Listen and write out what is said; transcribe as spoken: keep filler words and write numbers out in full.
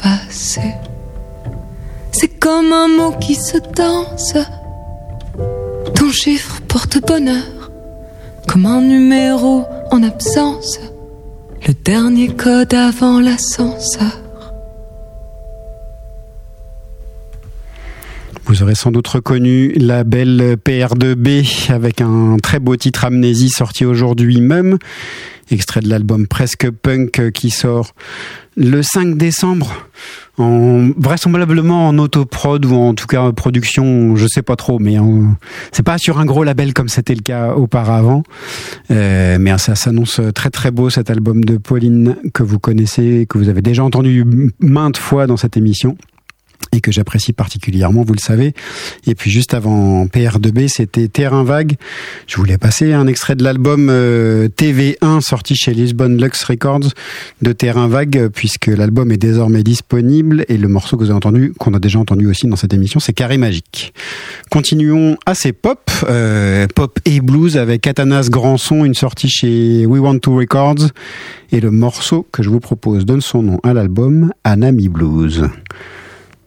passé. C'est comme un mot qui se danse. Ton chiffre porte bonheur, comme un numéro en absence, le dernier code avant l'ascenseur. Vous aurez sans doute reconnu la belle P R deux B avec un très beau titre Amnésie sorti aujourd'hui même, extrait de l'album Presque Punk qui sort le cinq décembre, en, vraisemblablement en autoprod ou en tout cas en production, je sais pas trop, mais en, c'est pas sur un gros label comme c'était le cas auparavant, euh, mais ça s'annonce très très beau cet album de Pauline que vous connaissez, que vous avez déjà entendu maintes fois dans cette émission et que j'apprécie particulièrement, vous le savez. Et puis juste avant P R deux B, c'était Terrain Vague. Je voulais passer un extrait de l'album euh, T V un sorti chez Lisbon Lux Records de Terrain Vague, puisque l'album est désormais disponible et le morceau que vous avez entendu, qu'on a déjà entendu aussi dans cette émission, c'est Carré Magique. Continuons assez pop, euh, pop et blues avec Athanas Grandson, une sortie chez We Want To Records, et le morceau que je vous propose donne son nom à l'album, Anami Blues.